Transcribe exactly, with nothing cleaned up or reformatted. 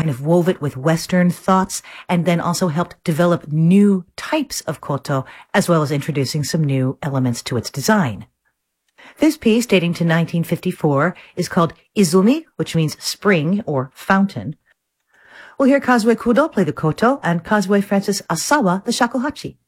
kind of wove it with Western thoughts, and then also helped develop new types of koto, as well as introducing some new elements to its design. This piece, dating to nineteen fifty-four, is called Izumi, which means spring or fountain. We'll hear Kazue Kudo play the koto and Kazue Francis Asawa the shakuhachi.